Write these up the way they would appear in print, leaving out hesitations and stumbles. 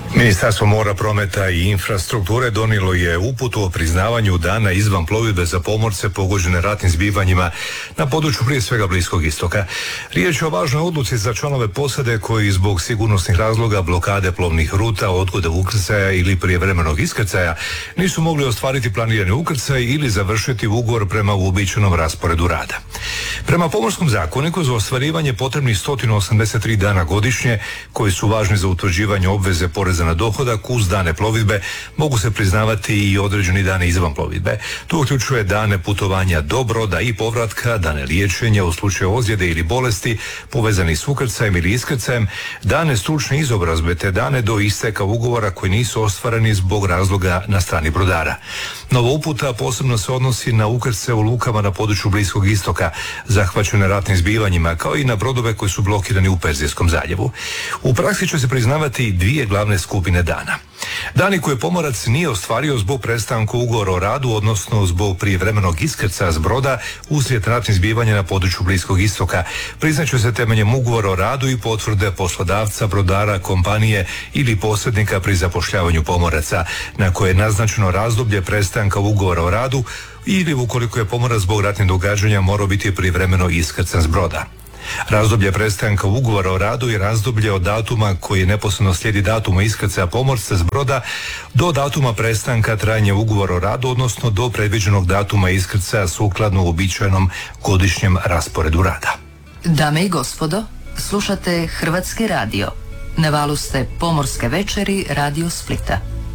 Ministarstvo mora, prometa i infrastrukture donijelo je uputu o priznavanju dana izvan plovidbe za pomorce pogođene ratnim zbivanjima na području prije svega Bliskog istoka. Riječ je o važnoj odluci za članove posade koji zbog sigurnosnih razloga, blokade plovnih ruta, odgode ukrcaja ili prijevremenog iskrcaja nisu mogli ostvariti planirani ukrcaj ili završiti ugovor prema uobičajenom rasporedu rada. Prema Pomorskom zakoniku za ostvarivanje potrebnih 183 dana godišnje koji su važni za utvrđivanje obveze poreza na dohodak uz dane plovidbe mogu se priznavati i određeni dane izvan plovidbe. To uključuje dane putovanja do broda i povratka, dane liječenja u slučaju ozljede ili bolesti povezani s ukrcajem ili iskrcajem, dane stručne izobrazbe te dane do isteka ugovora koji nisu ostvareni zbog razloga na strani brodara. Nova uputa posebno se odnosi na ukrcaje u lukama na području Bliskog istoka zahvaćene ratnim zbivanjima, kao i na brodove koji su blokirani u Perzijskom zaljevu. U praksi će se priznavati dvije glavne skupine dana. Dani koje pomorac nije ostvario zbog prestanka ugovora o radu, odnosno zbog prijevremenog iskrcaja s broda uslijed ratnih zbivanja na području Bliskog istoka, priznaće se temeljem ugovora o radu i potvrde poslodavca, brodara, kompanije ili posrednika pri zapošljavanju pomoraca, na koje je naznačeno razdoblje prestanka ugovora o radu ili ukoliko je pomorac zbog ratnih događanja morao biti privremeno iskrcan s broda. Razdoblje prestanka ugovora o radu je razdoblje od datuma koji neposredno slijedi datuma iskrcaja pomorca s broda do datuma prestanka trajanja ugovora o radu, odnosno do predviđenog datuma iskrcaja sukladno uobičajenom godišnjem rasporedu rada. Dame i gospodo, slušate Hrvatski radio. Na valu ste Pomorske večeri Radio Splita.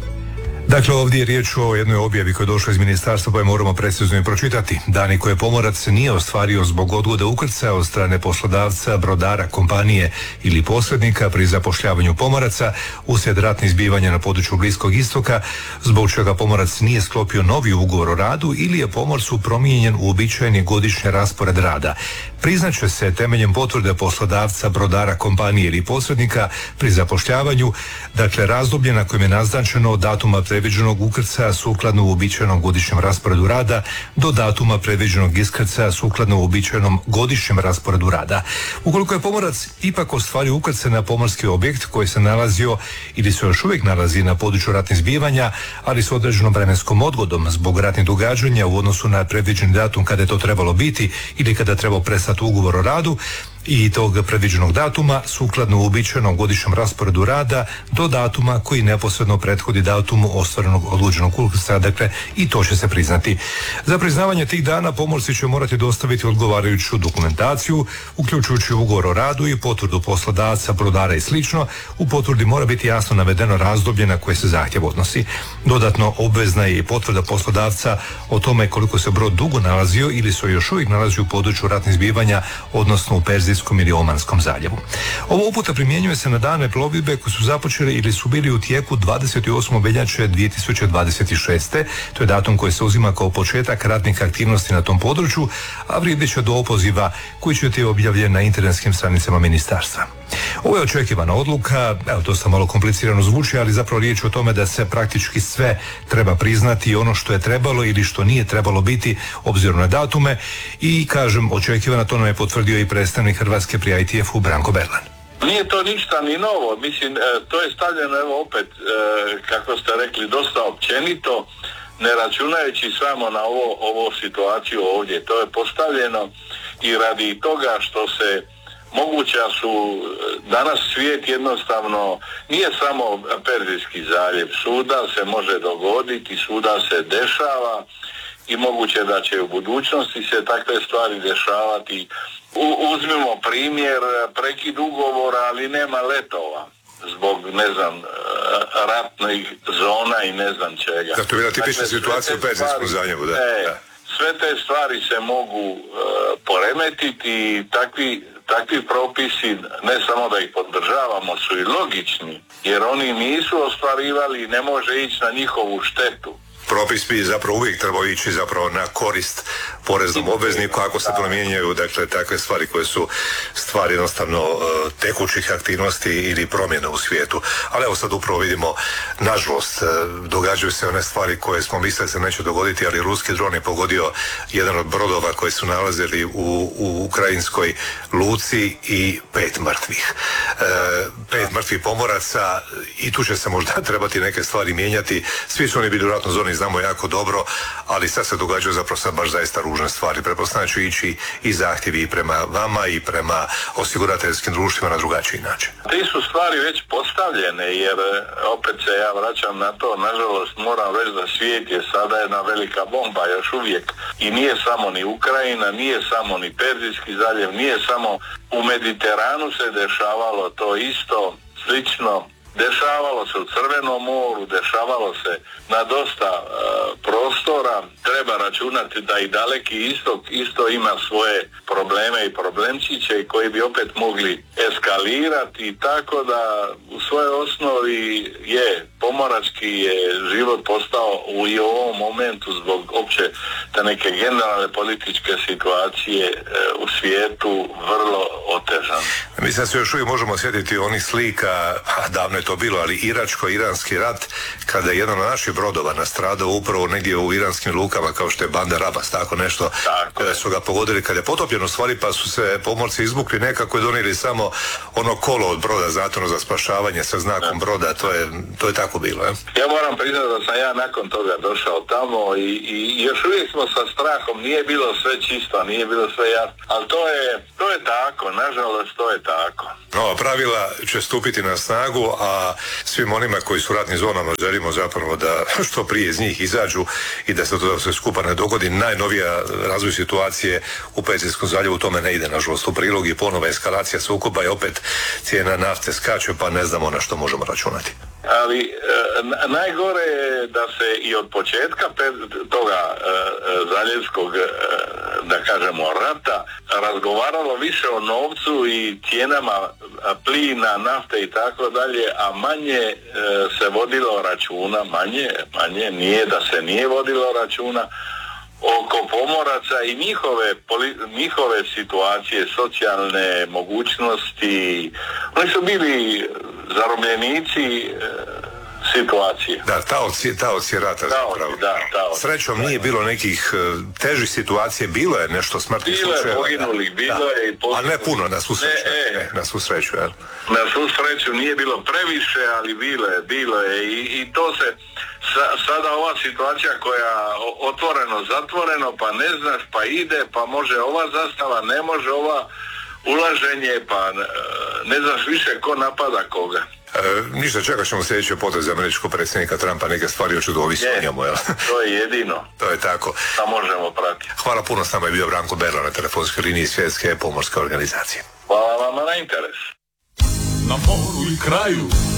Dakle, ovdje je riječ o jednoj objavi koja je došla iz ministarstva, pa je moramo precizno i pročitati. Dani koje pomorac nije ostvario zbog odgode ukrcaja od strane poslodavca, brodara, kompanije ili posrednika pri zapošljavanju pomoraca uslijed ratnih zbivanja na području Bliskog istoka, zbog čega pomorac nije sklopio novi ugovor o radu ili je pomorcu promijenjen uobičajeni godišnji raspored rada. Priznaće se temeljem potvrde poslodavca, brodara, kompanije ili posrednika pri zapošljavanju, dakle razdoblje na kojem je naznačeno od datuma predviđenog ukrcaja sukladno uobičajenom godišnjem rasporedu rada do datuma predviđenog iskrcaja sukladno uobičajenom godišnjem rasporedu rada. Ukoliko je pomorac ipak ostvario ukrcaj na pomorski objekt koji se nalazio ili se još uvijek nalazi na području ratnih zbivanja, ali s određenom vremenskom odgodom zbog ratnih događanja u odnosu na predviđeni datum kada je to trebalo biti ili kada je trebao prestati ugovor o radu i tog predviđenog datuma sukladno uobičajenom godišnjem rasporedu rada do datuma koji neposredno prethodi datumu ostvarenog odlučenog ukrcaja, dakle i to će se priznati. Za priznavanje tih dana pomorci će morati dostaviti odgovarajuću dokumentaciju, uključujući ugovor o radu i potvrdu poslodavca, brodara i slično. U potvrdi mora biti jasno navedeno razdoblje na koje se zahtjev odnosi. Dodatno obvezna je i potvrda poslodavca o tome koliko se brod dugo nalazio ili se još uvijek nalazi u području ratnih zbivanja, odnosno u Perzijskom ili Omanskom zaljevu. Ova uputa primjenjuje se na dane plovidbe koji su započeli ili su bili u tijeku 28. veljače 2026. To je datum koji se uzima kao početak ratnih aktivnosti na tom području, a vrijedit će do opoziva koji će biti objavljen na internetskim stranicama ministarstva. Ovo je očekivana odluka, dosta malo komplicirano zvuči, ali zapravo riječ o tome da se praktički sve treba priznati, ono što je trebalo ili što nije trebalo biti obzirom na datume i kažem očekivana, to nam je potvrdio i predstavnik Hrvatske pri ITF-u Branko Berlan. Nije to ništa ni novo, mislim, to je stavljeno evo opet, kako ste rekli, dosta općenito, ne računajući samo na ovo situaciju ovdje. To je postavljeno i radi toga što se moguća su, danas svijet jednostavno nije samo Perzijski zaljev, svuda se može dogoditi, svuda se dešava i moguće da će u budućnosti se takve stvari dešavati. Uzmimo primjer, prekid ugovora, ali nema letova zbog, ne znam, ratnih zona i ne znam čega. Da, to je bila tipična situacija u Perzijskom zaljevu, da. Sve te stvari se mogu poremetiti i takvi propisi, ne samo da ih podržavamo, su i logični, jer oni nisu ostvarivali i ne može ići na njihovu štetu. propis bi zapravo uvijek trebao ići zapravo na korist poreznom obvezniku ako se promjenjaju, dakle, takve stvari koje su stvari jednostavno tekućih aktivnosti ili promjena u svijetu. Ali evo sad upravo vidimo, nažalost, događaju se one stvari koje smo mislili se neće dogoditi, ali ruski dron je pogodio jedan od brodova koji su nalazili u ukrajinskoj luci i 5 mrtvih. 5 mrtvih pomoraca i tu će se možda trebati neke stvari mijenjati. Svi su oni bili u ratnoj zoni, znamo jako dobro, ali sad se događaju zapravo sad baš zaista ružne stvari. Pretpostavljam ću ići i zahtjevi i prema vama i prema osigurateljskim društvima na drugačiji način. Ti su stvari već postavljene, jer opet se ja vraćam na to, nažalost moram reći da svijet je sada jedna velika bomba još uvijek i nije samo ni Ukrajina, nije samo ni Perzijski zaljev, nije samo u Mediteranu se dešavalo to isto, slično. Dešavalo se u Crvenom moru, dešavalo se na dosta prostora. Treba računati da i Daleki istok isto ima svoje probleme i problemčiće koji bi opet mogli eskalirati, tako da u svojoj osnovi je pomorački je život postao i u ovom momentu zbog opće te neke generalne političke situacije u svijetu vrlo otežan. Mislim da se još uvijek možemo sjetiti onih slika, davno je to bilo, ali iračko-iranski rat, kada je jedan od naših brodova nastradao upravo negdje u iranskim lukama, kao što je Bandar Abbas, tako nešto, kada su ga pogodili, kada je potopljeno u stvari, pa su se pomorci izvukli nekako i donijeli samo ono kolo od broda, znatno za spašavanje sa znakom broda, to je tako bilo. Ja moram priznati da sam ja nakon toga došao tamo i još uvijek smo sa strahom, nije bilo sve čisto, nije bilo sve jasno, ali to je tako, nažalost to je tako. Nova pravila će stupiti na snagu, a svim onima koji su u ratnim zonama želimo zapravo da što prije iz njih izađu i da se to sve skupa ne dogodi. Najnovija razvoj situacije u Perzijskom zaljevu tome ne ide nažalost u prilog i ponova eskalacija sukoba i opet cijena nafte skače, pa ne znamo na što možemo računati. Ali najgore je da se i od početka toga zaljevskog, da kažemo, rata razgovaralo više o novcu i cijenama plina, nafte i tako dalje, a manje se vodilo računa, manje, nije da se nije vodilo računa oko pomoraca i njihove situacije, socijalne mogućnosti. Oni su bili zarobljenici situacije. Da, taoci rata zapravo. Srećom nije bilo nekih težih situacija, bilo je nešto smrtnih slučajeva. Bilo je poginulih, bilo je i ali ne puno, na svu sreću. Na svu sreću, jel? Na svu sreću nije bilo previše, ali bilo je i to se sada ova situacija koja otvoreno, zatvoreno, pa ne znaš, pa ide, pa može ova zastava, ne može ova ulaženje, pa ne znaš više ko napada koga. Ništa, čekat ćemo sljedeće poteze američkog predsjednika Trumpa, neke stvari očito ovisi o njemu, jel? To je jedino. To je tako. Da možemo pratiti. Hvala puno, s nama je bio Branko Berla na telefonskoj liniji Svjetske pomorske organizacije. Hvala vama na interes. Na moru i kraju